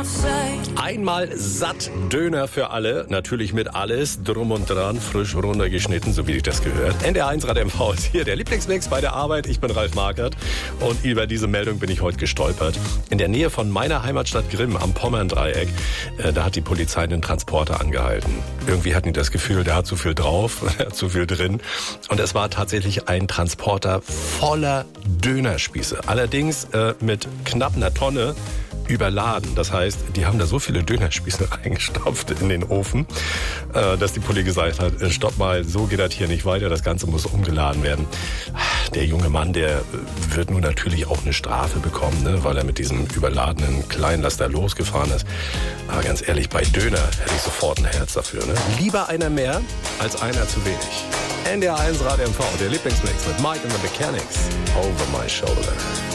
Einmal satt Döner für alle, natürlich mit alles drum und dran, frisch runtergeschnitten, so wie sich das gehört. NDR1 Rad MV ist hier der Lieblingsmix bei der Arbeit. Ich bin Ralf Markert und über diese Meldung bin ich heute gestolpert. In der Nähe von meiner Heimatstadt Grimm am Pommerndreieck, da hat die Polizei einen Transporter angehalten. Irgendwie hatten die das Gefühl, der hat zu viel drauf, der hat zu viel drin. Und es war tatsächlich ein Transporter voller Dönerspieße. Allerdings mit knapp einer Tonne überladen. Das heißt, die haben da so viele Dönerspieße reingestopft in den Ofen, dass die Polizei gesagt hat, stopp mal, so geht das hier nicht weiter, das Ganze muss umgeladen werden. Der junge Mann, der wird nun natürlich auch eine Strafe bekommen, ne, weil er mit diesem überladenen Kleinlaster losgefahren ist. Aber ganz ehrlich, bei Döner hätte ich sofort ein Herz dafür. Ne? Lieber einer mehr als einer zu wenig. NDR1 Rad MV, der Lieblingsmix mit Mike and the Mechanics, Over My Shoulder.